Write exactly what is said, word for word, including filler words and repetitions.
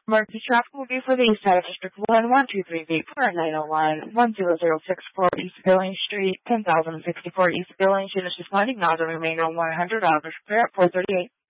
Emergency traffic will be for the East Side District one, one two three B, per nine oh one, one zero zero six four East Billings Street, ten thousand sixty-four East Billings, units responding now to remain on one hundred hours. Prepare at four thirty-eight.